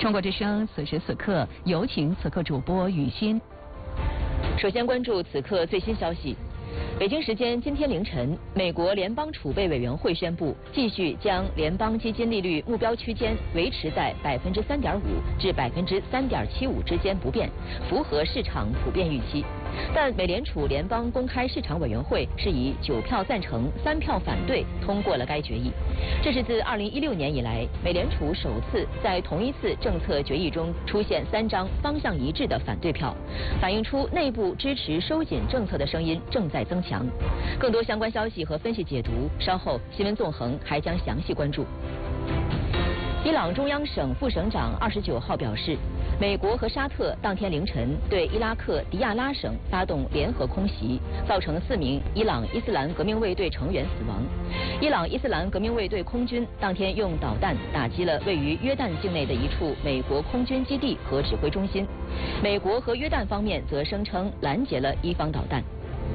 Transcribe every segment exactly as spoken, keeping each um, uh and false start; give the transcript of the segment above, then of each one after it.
中国之声此时此刻有请此刻主播雨欣。 首先关注此刻最新消息。北京时间今天凌晨，美国联邦储备委员会宣布，继续将联邦基金利率目标区间维持在百分之三点五至百分之三点七五之间不变，符合市场普遍预期。但美联储联邦公开市场委员会是以九票赞成、三票反对通过了该决议。这是自二零一六年以来，美联储首次在同一次政策决议中出现三张方向一致的反对票，反映出内部支持收紧政策的声音正在增强。更多相关消息和分析解读，稍后新闻纵横还将详细关注。伊朗中央省副省长二十九号表示，美国和沙特当天凌晨对伊拉克迪亚拉省发动联合空袭，造成四名伊朗伊斯兰革命卫队成员死亡。伊朗伊斯兰革命卫队空军当天用导弹打击了位于约旦境内的一处美国空军基地和指挥中心。美国和约旦方面则声称拦截了伊方导弹。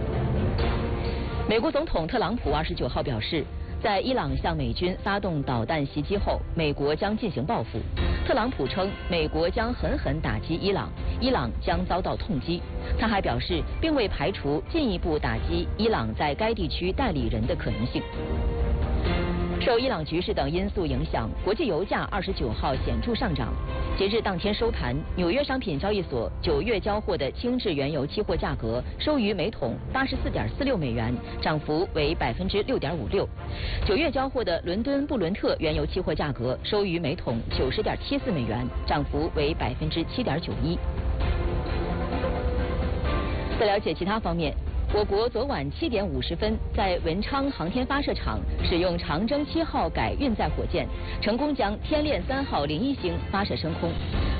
美国总统特朗普二十九号表示，在伊朗向美军发动导弹袭击后，美国将进行报复。特朗普称，美国将狠狠打击伊朗，伊朗将遭到痛击。他还表示，并未排除进一步打击伊朗在该地区代理人的可能性。受伊朗局势等因素影响，国际油价二十九号显著上涨。截至当天收盘，纽约商品交易所九月交货的轻质原油期货价格收于每桶八十四点四六美元，涨幅为百分之六点五六。九月交货的伦敦布伦特原油期货价格收于每桶九十点七四美元，涨幅为百分之七点九一。再了解其他方面。我国昨晚七点五十分，在文昌航天发射场使用长征七号改运载火箭，成功将天链三号零一星发射升空。